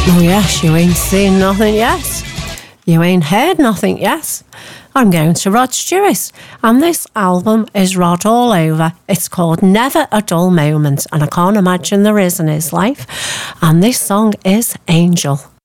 Oh yes, you ain't seen nothing yet. You ain't heard nothing yet. I'm going to Rod Stewart, and this album is Rod all over. It's called Never a Dull Moment, and I can't imagine there is in his life. And this song is Angel.